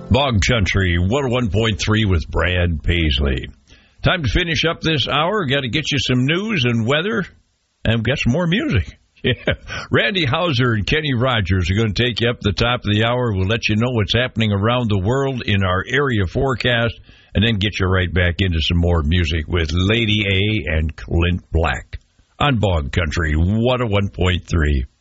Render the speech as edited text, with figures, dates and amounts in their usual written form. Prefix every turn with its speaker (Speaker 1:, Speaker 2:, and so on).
Speaker 1: Bog Country 101.3 with Brad Paisley. Time to finish up this hour. Got to get you some news and weather, and we've got some more music. Yeah. Randy Hauser and Kenny Rogers are going to take you up the top of the hour. We'll let you know what's happening around the world in our area forecast, and then get you right back into some more music with Lady A and Clint Black on Bog Country 101.3.